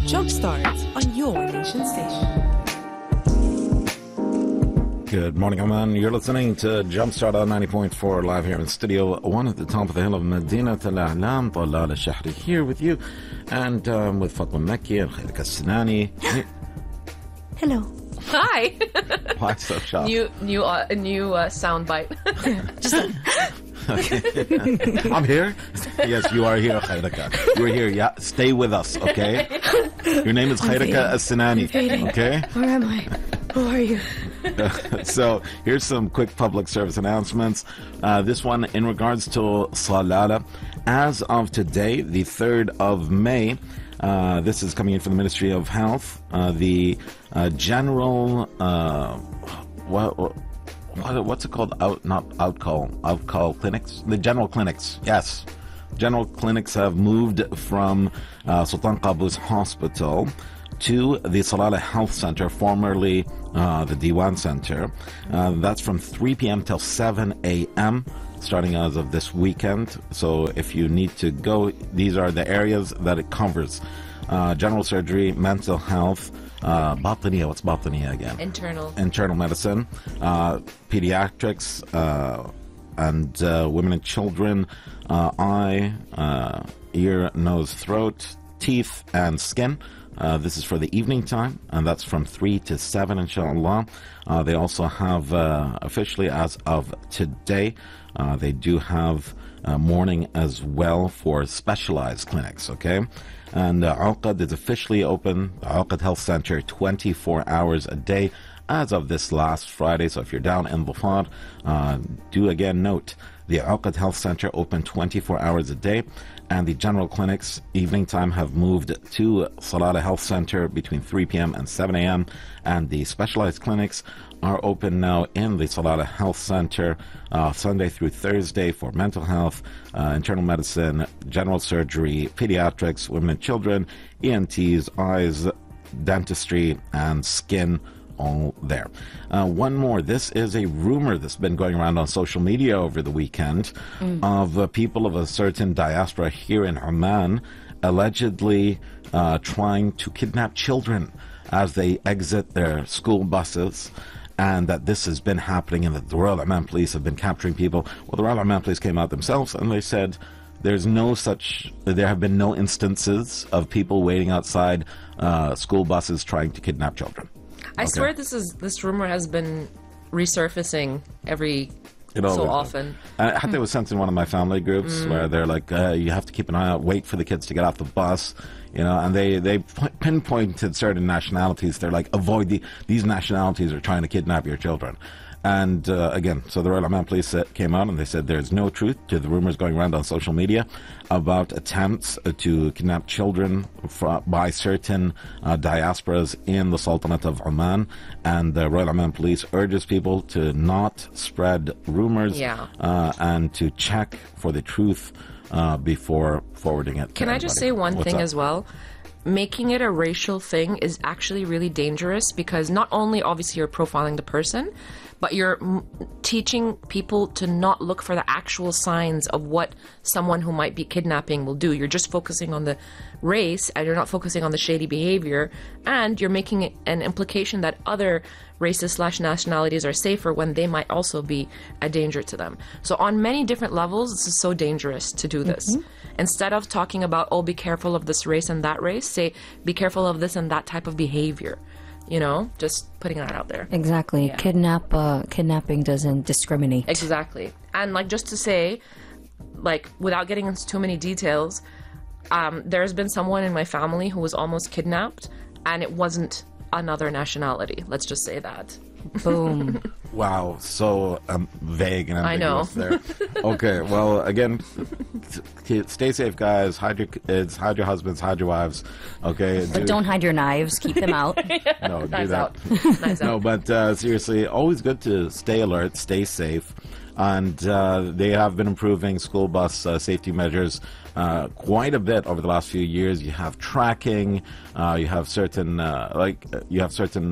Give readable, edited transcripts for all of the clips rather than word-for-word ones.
Jumpstart on your nation station. Good morning, Oman. You're listening to Jumpstart on 90.4 live here in Studio 1 at the top of the hill of Medina Al-A'lam. Talal Al-Shahri here with you and with Fatma Mekki and Khairika Sinani. Hello. Hi. Why so sharp? New sound bite. Okay. I'm here. Yes, you are here, Khairika. You're here. Yeah, stay with us, okay? Your name is Khairika Sinani, okay? Where am I? Who are you? So here's some quick public service announcements. This one in regards to Salalah. As of today, the 3rd of May, this is coming in from the Ministry of Health. The general, what's it called? Outcall clinics? The general clinics, yes. General clinics have moved from Sultan Qaboos Hospital to the Salalah Health Center, formerly the Diwan Center. That's from 3 p.m. till 7 a.m. starting as of this weekend. So if you need to go, these are the areas that it covers. General surgery, mental health, Batiniya. What's Batiniya again? Internal medicine, pediatrics, and women and children, eye, ear, nose, throat, teeth, and skin. This is for the evening time, and that's from 3 to 7, inshallah. They also have, officially as of today, they do have morning as well for specialized clinics, okay? And Uqad is officially open, the Uqad Health Center, 24 hours a day as of this last Friday. So if you're down in Dhafar, do again note, the Uqad Health Center open 24 hours a day, and the general clinics evening time have moved to Salalah Health Center between 3 p.m. and 7 a.m. And the specialized clinics are open now in the Salalah Health Center Sunday through Thursday for mental health, internal medicine, general surgery, pediatrics, women and children, ENTs, eyes, dentistry, and skin. All there. One more. This is a rumor that's been going around on social media over the weekend of people of a certain diaspora here in Oman allegedly trying to kidnap children as they exit their school buses, and that this has been happening and that the Royal Oman Police have been capturing people. Well, the Royal Oman Police came out themselves and they said there have been no instances of people waiting outside school buses trying to kidnap children. I swear this rumor has been resurfacing every so often. I think it was sent in one of my family groups where they're like, you have to keep an eye out, wait for the kids to get off the bus, and they pinpointed certain nationalities. They're like, avoid these nationalities are trying to kidnap your children. And again, so the Royal Oman Police came out and they said there's no truth to the rumors going around on social media about attempts to kidnap children by certain diasporas in the Sultanate of Oman. And the Royal Oman Police urges people to not spread rumors and to check for the truth before forwarding it. Can I just say one thing as well? Making it a racial thing is actually really dangerous because not only obviously you're profiling the person, but you're teaching people to not look for the actual signs of what someone who might be kidnapping will do. You're just focusing on the race and you're not focusing on the shady behavior, and you're making an implication that other races / nationalities are safer when they might also be a danger to them. So on many different levels, this is so dangerous to do this. Instead of talking about, oh, be careful of this race and that race, say, be careful of this and that type of behavior. Just putting that out there. Exactly. Yeah. Kidnapping doesn't discriminate. Exactly. And just to say, without getting into too many details, there's been someone in my family who was almost kidnapped, and it wasn't another nationality. Let's just say that. Boom. Wow, so vague and ambiguous there. Okay, well, again, stay safe, guys. Hide your kids, hide your husbands, hide your wives. Okay, but don't hide your knives. Keep them out. No, do that. No, but seriously, always good to stay alert, stay safe. And they have been improving school bus safety measures quite a bit over the last few years. You have tracking, you have certain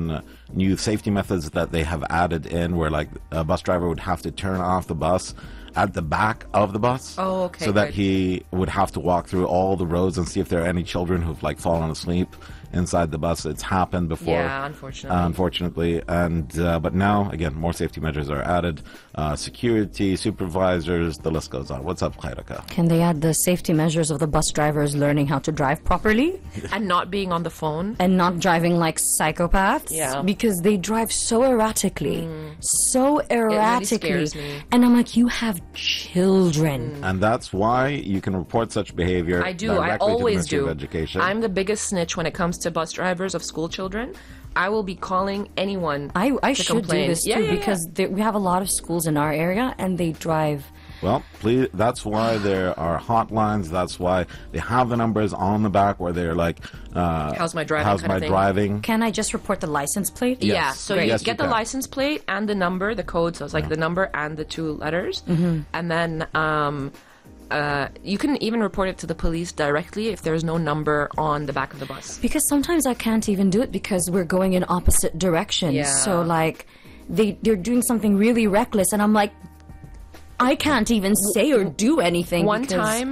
new safety methods that they have added in, where a bus driver would have to turn off the bus at the back of the bus. Oh, okay, So that good. he would have to walk through all the roads and see if there are any children who've like fallen asleep inside the bus. It's happened before. Yeah, unfortunately. Unfortunately, and but now again, more safety measures are added. Security, supervisors, the list goes on. What's up, Khairaka? Can they add the safety measures of the bus drivers learning how to drive properly And not being on the phone. and not driving like psychopaths? Yeah. Because they drive so erratically. So erratically. scares me. And I'm like, you have children. And that's why you can report such behavior. I do. I directly to the always Ministry do. of Education. I'm the biggest snitch when it comes to bus drivers of school children. I will be calling anyone. I to should complain. do this too Yeah, yeah, yeah. because we have a lot of schools in our area and they drive. Well, please. That's why there are hotlines. That's why they have the numbers on the back where they're like, How's my driving How's kind of my thing. driving? Can I just report the license plate? Yes. Yeah, so Great. you Yes, get you the can. license plate and the number, the code, so it's like the number and the 2 letters. And then you can even report it to the police directly if there's no number on the back of the bus. Because sometimes I can't even do it because we're going in opposite directions. Yeah. So like they're doing something really reckless and I'm like, I can't even say or do anything. One because time